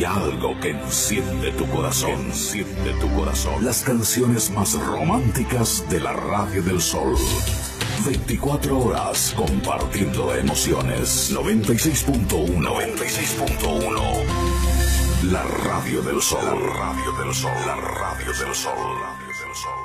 Y algo que enciende tu corazón, enciende tu corazón. Las canciones más románticas de la Radio del Sol. 24 horas compartiendo emociones. 96.1, 96.1. La Radio del Sol, la Radio del Sol, la Radio del Sol, la Radio del Sol.